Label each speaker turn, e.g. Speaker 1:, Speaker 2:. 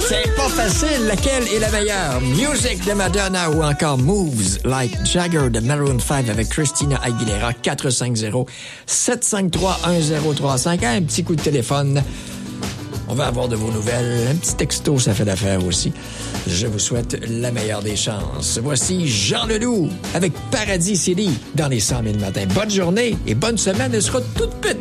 Speaker 1: C'est pas facile. Laquelle est la meilleure? Music de Madonna ou encore Moves Like Jagger de Maroon 5 avec Christina Aguilera? 450-753-1035. Un petit coup de téléphone. On va avoir de vos nouvelles. Un petit texto, ça fait l'affaire aussi. Je vous souhaite la meilleure des chances. Voici Jean Leloup avec Paradis City dans les 100 000 matins. Bonne journée et bonne semaine. Elle sera toute petite.